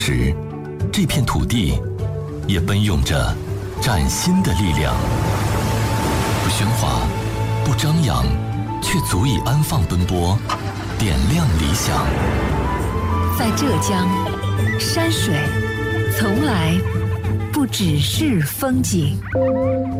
时，这片土地也奔涌着崭新的力量。不喧哗，不张扬，却足以安放奔波，点亮理想。 在浙江，山水从来不只是风景。